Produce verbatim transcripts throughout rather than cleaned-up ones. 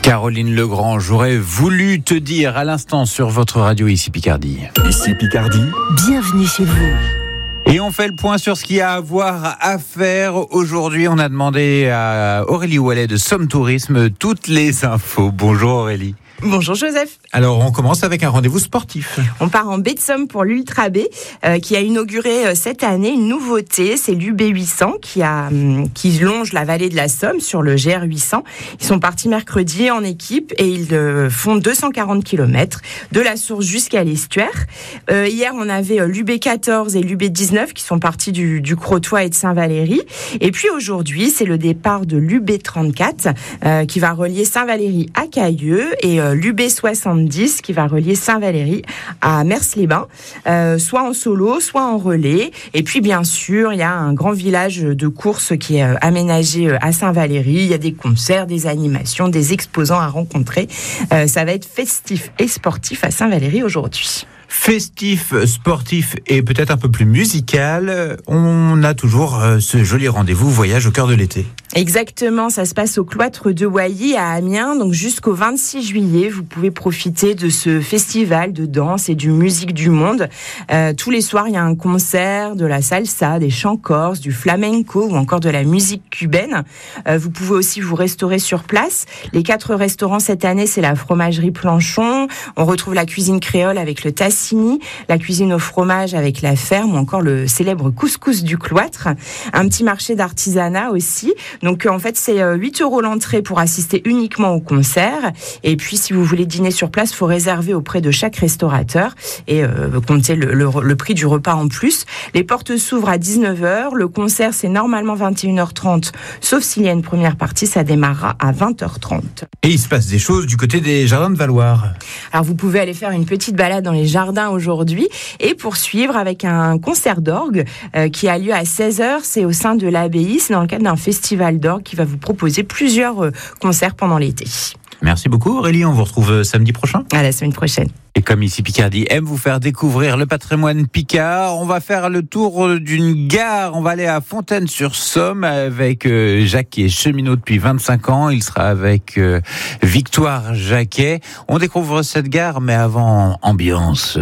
Caroline Legrand, j'aurais voulu te dire à l'instant sur votre radio Ici Picardie. Ici Picardie. Bienvenue chez vous. Et on fait le point sur ce qu'il y a à voir, à faire. Aujourd'hui, on a demandé à Aurélie Ouellet de Somme Tourisme toutes les infos. Bonjour Aurélie. Bonjour Joseph. Alors, on commence avec un rendez-vous sportif. On part en baie de Somme pour l'Ultra B, euh, qui a inauguré euh, cette année une nouveauté. C'est l'U B huit cents qui, a, hum, qui longe la vallée de la Somme sur le G R huit cents. Ils sont partis mercredi en équipe et ils euh, font deux cent quarante kilomètres de la source jusqu'à l'estuaire. Euh, hier, on avait euh, l'U B quatorze et l'U B dix-neuf qui sont partis du, du Crotoy et de Saint-Valery. Et puis aujourd'hui, c'est le départ de l'U B trente-quatre euh, qui va relier Saint-Valery à Cailleux et euh, l'U B soixante-dix qui va relier Saint-Valery à Mers-les-Bains, euh, soit en solo, soit en relais. Et puis bien sûr, il y a un grand village de course qui est euh, aménagé à Saint-Valery. Il y a des concerts, des animations, des exposants à rencontrer. Euh, ça va être festif et sportif à Saint-Valery aujourd'hui. Festif, sportif et peut-être un peu plus musical, on a toujours ce joli rendez-vous voyage au cœur de l'été. Exactement, ça se passe au cloître de Wailly à Amiens, donc jusqu'au vingt-six juillet, vous pouvez profiter de ce festival de danse et du musique du monde. Euh, tous les soirs, il y a un concert, de la salsa, des chants corses, du flamenco ou encore de la musique cubaine. Euh, vous pouvez aussi vous restaurer sur place. Les quatre restaurants cette année, c'est la fromagerie Planchon, on retrouve la cuisine créole avec le Tassini, la cuisine au fromage avec la ferme ou encore le célèbre couscous du cloître. Un petit marché d'artisanat aussi. Donc en fait, c'est huit euros l'entrée pour assister uniquement au concert. Et puis, si vous voulez dîner sur place, il faut réserver auprès de chaque restaurateur et euh, compter le, le, le prix du repas en plus. Les portes s'ouvrent à dix-neuf heures. Le concert, c'est normalement vingt et une heures trente, sauf s'il y a une première partie, ça démarrera à vingt heures trente. Et il se passe des choses du côté des jardins de Valloire. Alors, vous pouvez aller faire une petite balade dans les jardins aujourd'hui et poursuivre avec un concert d'orgue euh, qui a lieu à seize heures. C'est au sein de l'abbaye. C'est dans le cadre d'un festival d'orgue qui va vous proposer plusieurs concerts pendant l'été. Merci beaucoup Aurélie, on vous retrouve samedi prochain. À la semaine prochaine. Et comme Ici Picardie aime vous faire découvrir le patrimoine picard, on va faire le tour d'une gare. On va aller à Fontaine-sur-Somme avec Jacques qui est cheminot depuis vingt-cinq ans. Il sera avec Victoire Jacquet. On découvre cette gare, mais avant, ambiance...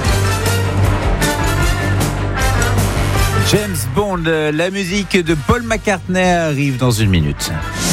James Bond, la musique de Paul McCartney arrive dans une minute.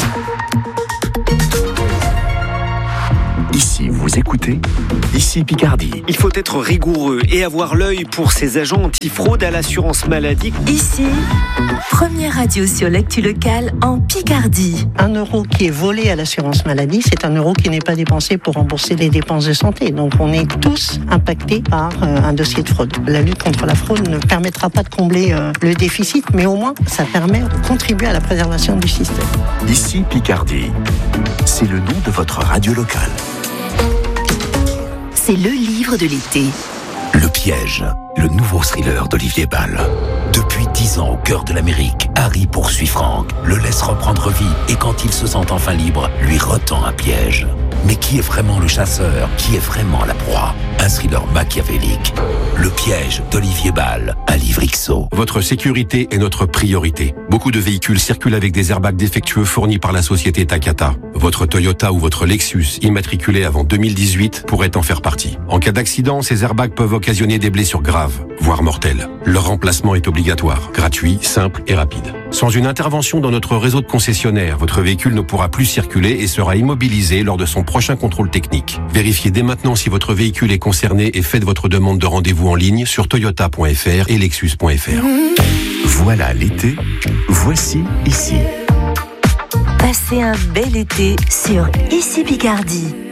Ici, vous écoutez Ici Picardie. Il faut être rigoureux et avoir l'œil pour ces agents antifraude à l'assurance maladie. Ici, première radio sur l'actu locale en Picardie. Un euro qui est volé à l'assurance maladie, c'est un euro qui n'est pas dépensé pour rembourser les dépenses de santé. Donc on est tous impactés par euh, un dossier de fraude. La lutte contre la fraude ne permettra pas de combler euh, le déficit, mais au moins ça permet de contribuer à la préservation du système. Ici Picardie, c'est le nom de votre radio locale. C'est le livre de l'été. Le piège, le nouveau thriller d'Olivier Bal. Depuis dix ans au cœur de l'Amérique, Harry poursuit Frank, le laisse reprendre vie et quand il se sent enfin libre, lui retend un piège. Mais qui est vraiment le chasseur? Qui est vraiment la proie? Un thriller machiavélique. Le piège d'Olivier Bal, un livre X O. Votre sécurité est notre priorité. Beaucoup de véhicules circulent avec des airbags défectueux fournis par la société Takata. Votre Toyota ou votre Lexus, immatriculé avant deux mille dix-huit, pourrait en faire partie. En cas d'accident, ces airbags peuvent occasionner des blessures graves, voire mortelles. Leur remplacement est obligatoire, gratuit, simple et rapide. Sans une intervention dans notre réseau de concessionnaires, votre véhicule ne pourra plus circuler et sera immobilisé lors de son prochain contrôle technique. Vérifiez dès maintenant si votre véhicule est concerné et faites votre demande de rendez-vous en ligne sur toyota point f r et lexus point f r. Voilà l'été, voici Ici. Passez un bel été sur Ici Picardie.